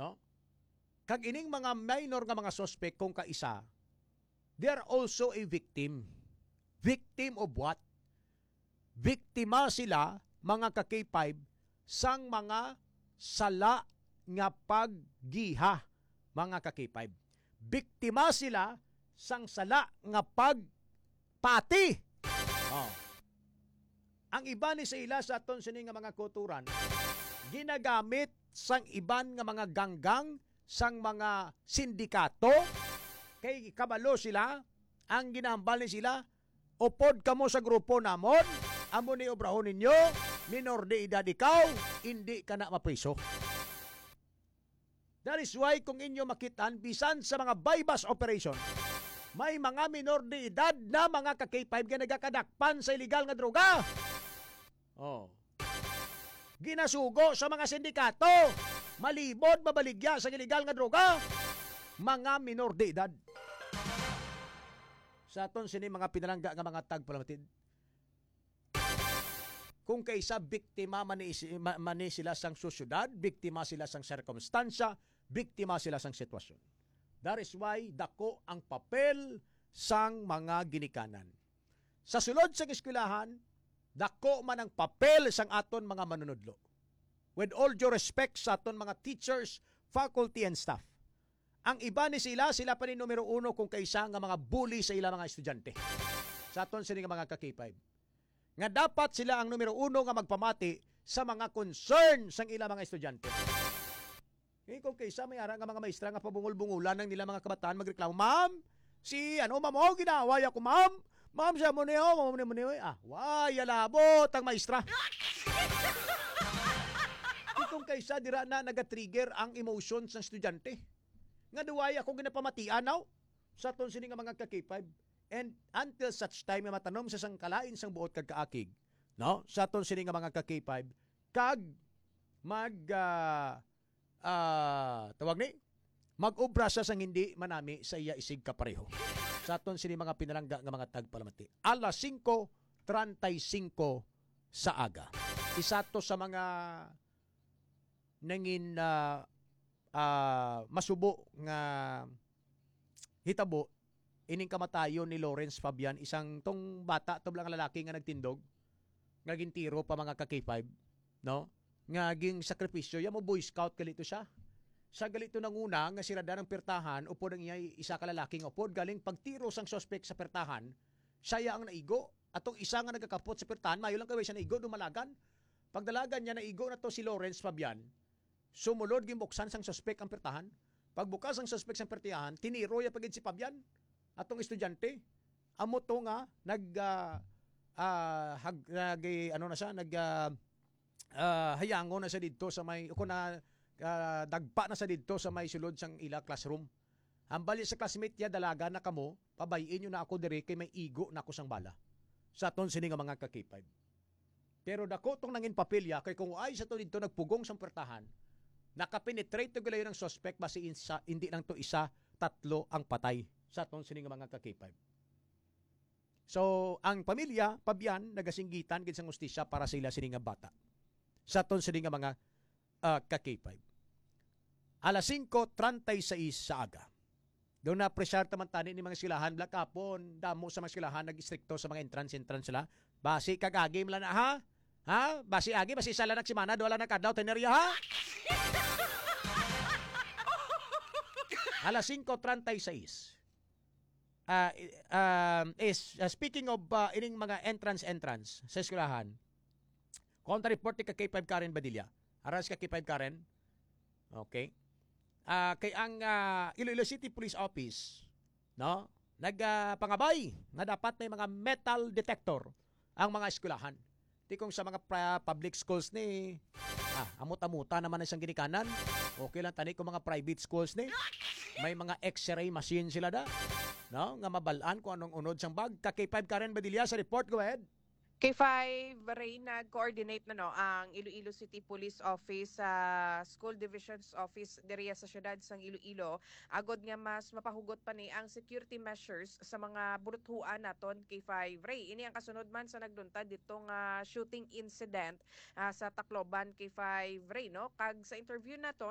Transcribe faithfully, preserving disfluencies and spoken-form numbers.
no? Kag ining mga minor nga mga suspect kung kaisa, they are also a victim. Victim of what? Biktima sila, mga ka-K five, sang mga sala nga paggiha, mga ka-K five. Biktima sila sang sala nga pagpati. Oh. Ang iba ni sa ila sa aton sini nga mga kulturan, ginagamit sang iban nga mga ganggang, sang mga sindikato, kay kabalo sila, ang ginambal ni sila, upod kamo sa grupo namon, amo ni obrahon ninyo, minor de edad ikaw, hindi ka na mapriso. That is why kung inyo makitaan, bisan sa mga bypass operation, may mga minor de edad na mga ka-K five nga nagakadakpan sa illegal nga droga. Oh. Ginasugo sa mga sindikato, malibod, mabaligya sa illegal nga droga, mga minor de edad. Sa aton sini mga pinalangga nga mga tagpalamatid, kung kaisa biktima man ni sila sang sosyudad, biktima sila sang sirkumstansya, biktima sila sang sitwasyon. That is why dako ang papel sang mga ginikanan. Sa sulod sa eskwelahan, dako man ang papel sang aton mga manunudlo. With all due respect sa aton mga teachers, faculty and staff. Ang iba ni sila, sila pa ni numero uno kung kaisa nga mga bully sa ilang mga estudyante. Sa aton sila nga mga ka-K five. Nga dapat sila ang numero uno nga magpamati sa mga concern sang ilang mga estudyante. Eh, kung kaysa may ara nga mga maestra nga pabungol-bungulan ng nila mga kabataan magreklamo, ma'am, si ano, ma'am, oh, ginaway ako, ma'am. Ma'am, siya mo niyo, ma'am, mo niyo, ah, way, alabot ang maestra. Eh, kung kaysa dira na nagatrigger ang emotions ng estudyante. Nga duway ako ginapamatian now sa ton sini nga mga ka-K five. And until such time nga matanom sa sang kalain sang buot kag kaakig, no? Sa ton sini nga mga ka-K five, kag mag uh, uh, tawag ni mag-obra sa sang hindi manami sa iya isig kapareho. Sa ton sini mga pinalangga nga mga tagpalamati. alas singko treinta y cinco sa aga. Isa to sa mga nangin uh, uh, masubo nga hitabo ining kamatayon ni Lawrence Fabian, isang tong bata, to lang lalaki nga nagtindog, nga gintiro pa mga ka-K five, no? Nga ging sakripisyo, ya mo boy scout kalito siya. Sa galito nang una, nga sirada ng pertahan, upod ang iya isa ka lalaking upod, galing pagtiro sang suspect sa pertahan, siya ang naigo. Atong isa nga nagakapot sa pertahan, mayo lang kaway siya naigo, dumalagan. Pagdalagan niya, naigo na to si Lawrence Fabian, sumulod gimbuksan sang suspect ang pertahan. Pagbukas ang suspect sang pertahan, tiniro ya pagid si Fabian. Atong estudyante, amo to nga nag uh, uh, hag, nag ano na siya nag uh, uh, hayango na sa didto sa may ko na uh, dagpa na sa didto sa may sulod sang ila classroom. Hambali sa classmate niya dalaga na kamo, pabayin niyo na ako dire kay may igo na ako sang bala. Sa aton sini nga mga ka-K five. Pero dako tong nangin papilya kay kung ay sa to didto nagpugong sang pertahan, nakapenetrate to galayon ng suspect basi insa, hindi lang to isa, tatlo ang patay sa aton sini nga mga ka-K five. So, ang pamilya, Fabian, nagasinggitan gid sang hustisya para sa ila sini nga bata. Sa aton sini nga mga uh, ka-K five. alas singko treinta y seis sa aga. Doon na pressure taman tani ni mga silahan black kapon, damo sa mga silahan nag-istrikto sa mga entrance entrance sila. Basi kagagi mla na ha? Ha? Basi agi basi sala nagsimana do wala nakadlaw tenerya ha? alas singko treinta y seis. Uh, uh, is uh, speaking of uh, ining mga entrance entrance sa eskwelahan, kontra report ni ka K five Karen Badilla. Aras ka K five Karen. Okay. Uh, kay ang uh, Iloilo City Police Office, no? Nagpangabay uh, na dapat may mga metal detector ang mga eskwelahan. Di kung sa mga pra- public schools ni ah, amut-amuta naman isang ginikanan. Okay lang tani kung mga private schools ni may mga X-ray machine sila da. No, nga mabalaan kung anong unod sang bag. Ka K five Karen Badilla sa report, go ahead. K five, Ray, nag-coordinate na no, ang Iloilo City Police Office sa uh, School Divisions Office diriya sa syudad sang Iloilo. Agod nga mas mapahugot pa ni ang security measures sa mga buluthuan naton K five, Ray. Ini ang kasunod man sa nagduntad ditong uh, shooting incident uh, sa Tacloban K five, Ray, no? Kag sa interview naton